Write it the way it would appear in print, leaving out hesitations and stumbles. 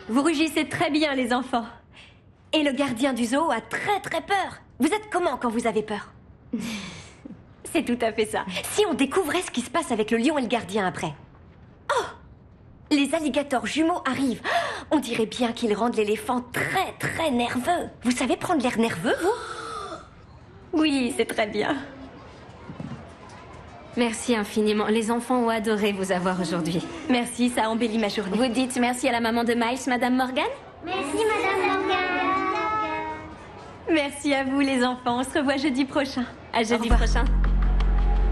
Vous rugissez très bien, les enfants. Et le gardien du zoo a très très peur. Vous êtes comment quand vous avez peur? C'est tout à fait ça. Si on découvrait ce qui se passe avec le lion et le gardien après. Oh! Les alligators jumeaux arrivent. On dirait bien qu'ils rendent l'éléphant très très nerveux. Vous savez prendre l'air nerveux, vous? Oui, c'est très bien. Merci infiniment. Les enfants ont adoré vous avoir aujourd'hui. Merci, ça embellit ma journée. Vous dites merci à la maman de Miles, Madame Morgan? Merci, Madame Morgan. Merci à vous, les enfants. On se revoit jeudi prochain. À jeudi prochain.